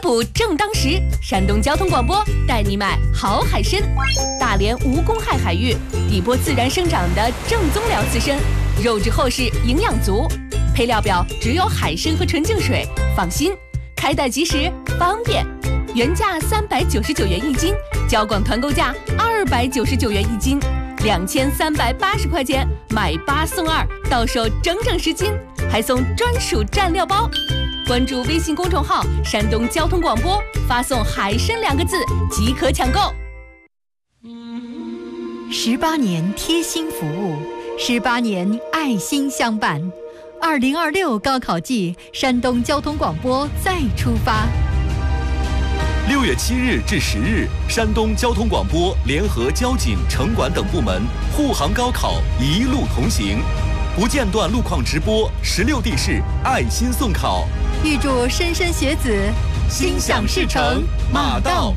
捕正当时，山东交通广播带你买好海参。大连无公害海域，底波自然生长的正宗辽刺参，肉质厚实，营养足。配料表只有海参和纯净水，放心，开袋即食，方便。原价399元一斤，交广团购价299元一斤，2380块钱买8送2，到手整整10斤，还送专属蘸料包。关注微信公众号“山东交通广播”，发送“海参”2个字即可抢购。 18年贴心服务，18年爱心相伴。2026高考季，山东交通广播再出发。 6月7日至10日，山东交通广播联合交警、城管等部门护航高考，一路同行，不间断路况直播，16地市爱心送考。 预祝莘莘学子心想事成，马到。